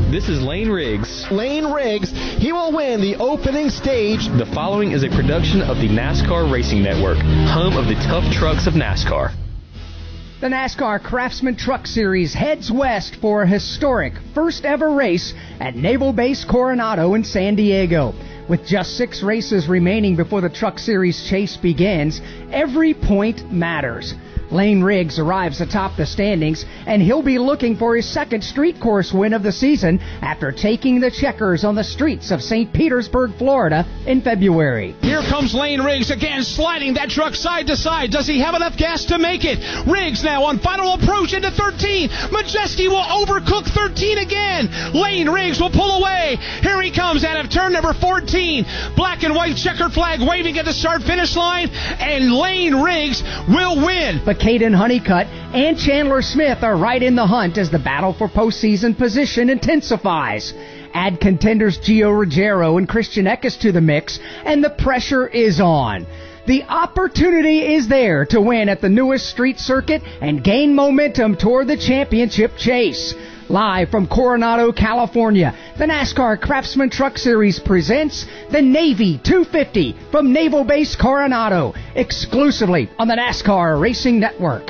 This is Lane Riggs. Lane Riggs, he will win the opening stage. The following is a production of the NASCAR Racing Network, home of the tough trucks of NASCAR. The NASCAR Craftsman Truck Series heads west for a historic first ever race at Naval Base Coronado in San Diego. With just 6 races remaining before the Truck Series chase begins, every point matters. Lane Riggs arrives atop the standings, and he'll be looking for his second street course win of the season after taking the checkers on the streets of St. Petersburg, Florida in February. Here comes Lane Riggs again, sliding that truck side to side. Does he have enough gas to make it? Riggs now on final approach into 13. Majeski will overcook 13 again. Lane Riggs will pull away. Here he comes out of turn number 14. Black and white checkered flag waving at the start-finish line, and Lane Riggs will win. But Caden Honeycutt and Chandler Smith are right in the hunt as the battle for postseason position intensifies. Add contenders Gio Ruggiero and Christian Eckes to the mix, and the pressure is on. The opportunity is there to win at the newest street circuit and gain momentum toward the championship chase. Live from Coronado, California, the NASCAR Craftsman Truck Series presents the Navy 250 from Naval Base Coronado, exclusively on the NASCAR Racing Network.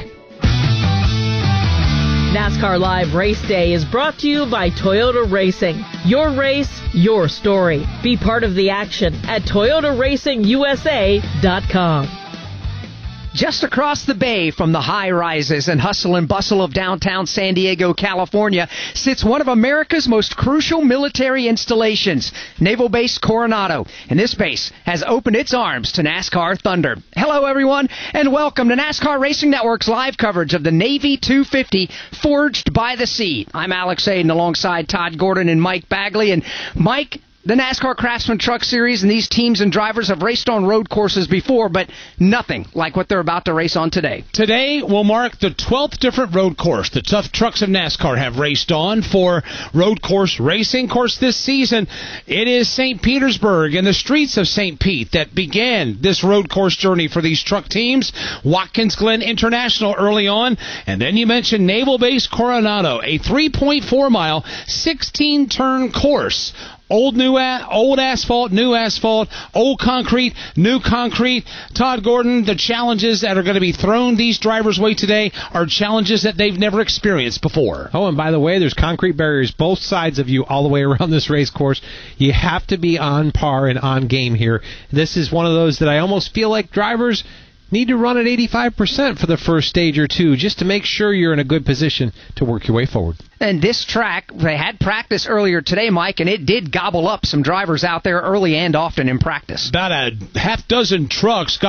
NASCAR Live Race Day is brought to you by Toyota Racing. Your race, your story. Be part of the action at ToyotaRacingUSA.com. Just across the bay from the high-rises and hustle and bustle of downtown San Diego, California, sits one of America's most crucial military installations, Naval Base Coronado. And this base has opened its arms to NASCAR Thunder. Hello, everyone, and welcome to NASCAR Racing Network's live coverage of the Navy 250, Forged by the Sea. I'm Alex Aiden alongside Todd Gordon and Mike Bagley. And Mike, the NASCAR Craftsman Truck Series and these teams and drivers have raced on road courses before, but nothing like what they're about to race on today. Today will mark the 12th different road course the tough trucks of NASCAR have raced on for road course racing. Of course, this season, it is St. Petersburg and the streets of St. Pete that began this road course journey for these truck teams. Watkins Glen International early on, and then you mentioned Naval Base Coronado, a 3.4-mile, 16-turn course. Old asphalt, new asphalt, old concrete, new concrete. Todd Gordon, the challenges that are going to be thrown these drivers' way today are challenges that they've never experienced before. Oh, and by the way, there's concrete barriers both sides of you all the way around this race course. You have to be on par and on game here. This is one of those that I almost feel like drivers need to run at 85% for the first stage or two just to make sure you're in a good position to work your way forward. And this track, they had practice earlier today, Mike, and it did gobble up some drivers out there early and often in practice. About a half dozen trucks got